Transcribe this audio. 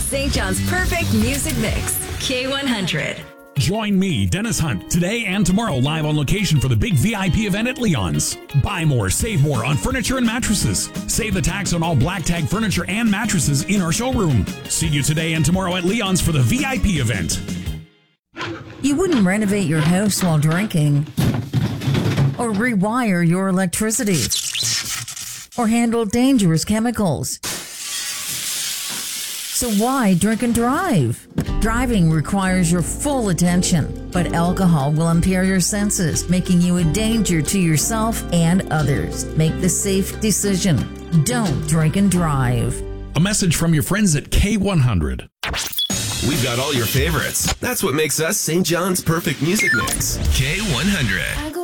St. John's perfect music mix. K100. Join me, Dennis Hunt, today and tomorrow live on location for the big VIP event at Leon's. Buy more, save more on furniture and mattresses. Save the tax on all black tag furniture and mattresses in our showroom. See you today and tomorrow at Leon's for the VIP event. You wouldn't renovate your house while drinking, or rewire your electricity, or handle dangerous chemicals. So why drink and drive? Driving requires your full attention, but alcohol will impair your senses, making you a danger to yourself and others. Make the safe decision. Don't drink and drive. A message from your friends at K100. We've got all your favorites. That's what makes us St. John's perfect music mix. K100.